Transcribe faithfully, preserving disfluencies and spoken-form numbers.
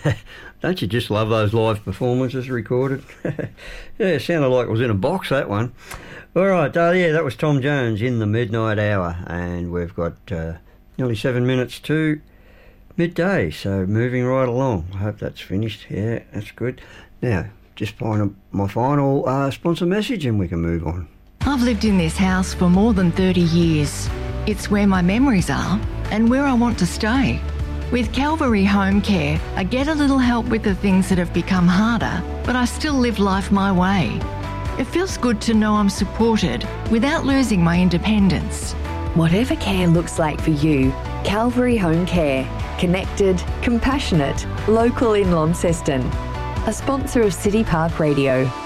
Don't you just love those live performances recorded? Yeah, it sounded like it was in a box, that one. All right, uh, yeah, that was Tom Jones in the Midnight Hour, and we've got uh, nearly seven minutes to midday, so moving right along. I hope that's finished. Yeah, that's good. Now, just find my final uh, sponsor message and we can move on. I've lived in this house for more than thirty years. It's where my memories are and where I want to stay. With Calvary Home Care, I get a little help with the things that have become harder, but I still live life my way. It feels good to know I'm supported without losing my independence. Whatever care looks like for you, Calvary Home Care. Connected, compassionate, local in Launceston. A sponsor of City Park Radio.